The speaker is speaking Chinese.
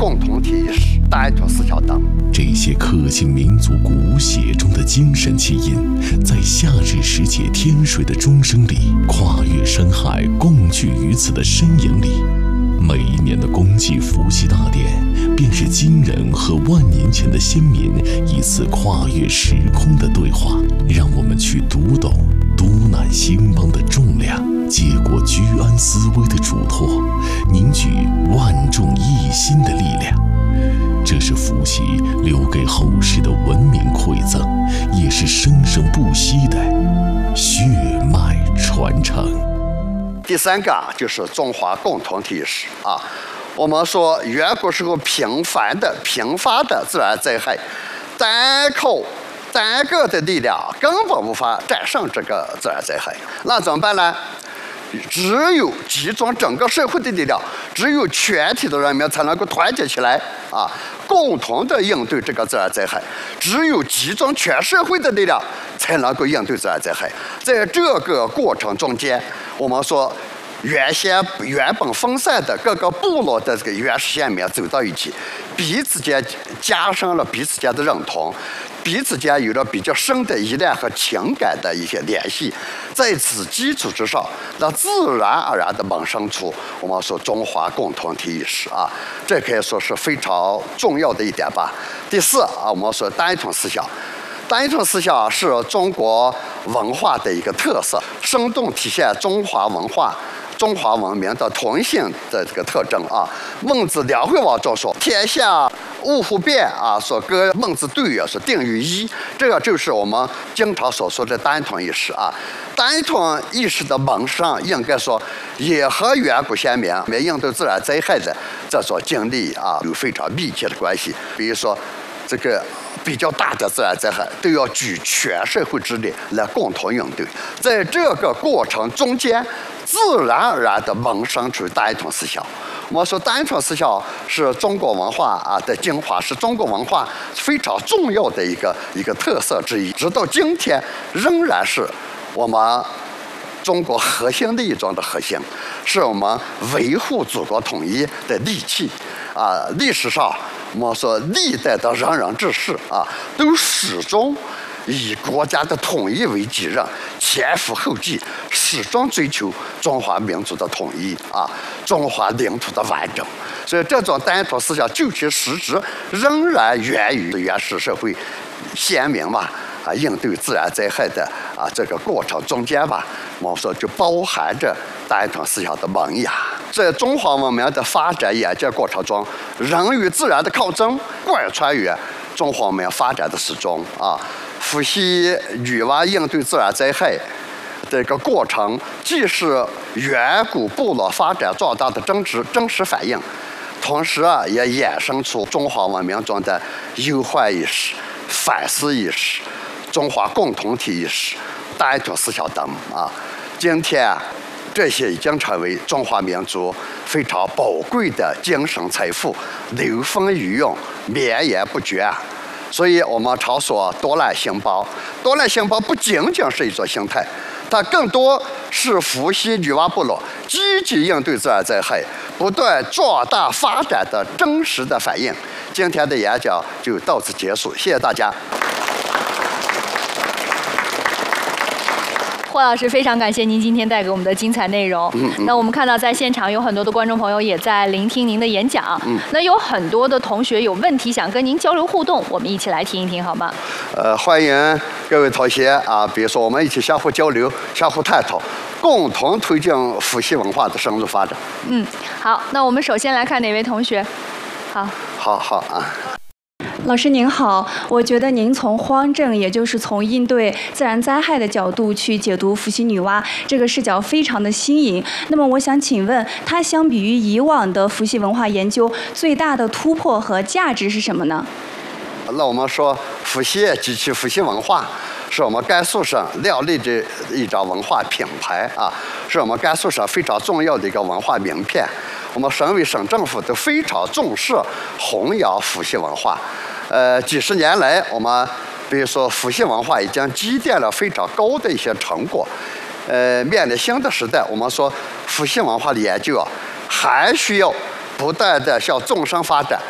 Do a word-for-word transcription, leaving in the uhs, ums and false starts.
共同体意识、单一统思想等。 这些刻进民族骨血中的精神基因，在夏日时节天水的钟声里，跨越山海，共聚于此的身影里。每一年的公祭伏羲大典，便是今人和万年前的先民一次跨越时空的对话，让我们去读懂都南兴邦的重量，接过居安思危的嘱托，凝聚万众一心的力量。这是伏羲留给后世的文明馈赠，也是生生不息的血脉传承。 第三个啊，就是中华共同体意识啊。我们说，远古时候频繁的、频发的自然灾害，单靠单个的力量根本无法战胜这个自然灾害。那怎么办呢？只有集中整个社会的力量，只有全体的人民才能够团结起来啊，共同的应对这个自然灾害。只有集中全社会的力量，才能够应对自然灾害。在这个过程中间，我们说，原先原本分散的各个部落的这个原始先民走到一起，彼此间加深了彼此间的认同，彼此间有了比较深的依赖和情感的一些联系。在此基础之上，那自然而然的萌生出我们说中华共同体意识啊，这可以说是非常重要的一点吧。第四啊，我们说单一统思想。单一统思想是中国文化的一个特色，生动体现中华文化、中华文明的同性的这个特征啊。孟子《梁惠王》中说：“天下物互变啊，所割孟子对曰，所定于一。”这个就是我们经常所说的单一统意识啊。单一统意识的萌生，应该说也和远古先民没应对自然灾害的这种经历啊有非常密切的关系。比如说，这个比较大的自然灾害都要举全社会之力来共同应对。在这个过程中间，自然而然的萌生出单一统思想。我们说单一统思想是中国文化啊的精华，是中国文化非常重要的一个一个特色之一，直到今天仍然是我们中国核心利益中的核心，是我们维护祖国统一的利器啊。历史上我们说历代的仁人志士啊，都始终以国家的统一为己任，前赴后继，始终追求中华民族的统一啊，中华领土的完整。所以这种单一统思想，究其实质，仍然源于原始社会先民嘛啊应对自然灾害的啊这个过程中间吧，我们说就包含着单一统思想的萌芽。在中华文明的发展演进过程中，人与自然的抗争贯穿于中华文明发展的始终啊。伏羲、女娲应对自然灾害这个过程，既是远古部落发展壮大的真实真实反映，同时啊，也衍生出中华文明中的忧患意识、反思意识、中华共同体意识、单一统思想等啊。今天啊，这些已经成为中华民族非常宝贵的精神财富，流风余韵，绵延不绝啊。所以我们常说多难兴邦，多难兴邦不仅仅是一种心态，它更多是伏羲、女娲部落积极应对自然灾害、不断壮大发展的真实的反应。今天的演讲就到此结束，谢谢大家。 霍老师，非常感谢您今天带给我们的精彩内容。嗯嗯、那我们看到在现场有很多的观众朋友也在聆听您的演讲。嗯、那有很多的同学有问题想跟您交流互动，我们一起来听一听好吗？ 呃，欢迎各位同学啊，比如说我们一起相互交流、相互探讨，共同推进伏羲文化的深入发展。 嗯，好，那我们首先来看哪位同学？好， 好好啊。 老师您好，我觉得您从荒政，也就是从应对自然灾害的角度去解读伏羲女娲，这个视角非常的新颖。那么我想请问，它相比于以往的伏羲文化研究，最大的突破和价值是什么呢？ 那我们说伏羲及其伏羲文化，是我们甘肃省亮丽的一张文化品牌啊，是我们甘肃省非常重要的一个文化名片。我们省委省政府都非常重视弘扬伏羲文化。呃，几十年来，我们比如说伏羲文化已经积淀了非常高的一些成果。呃，面临新的时代，我们说伏羲文化的研究啊，还需要不断的向纵深发展，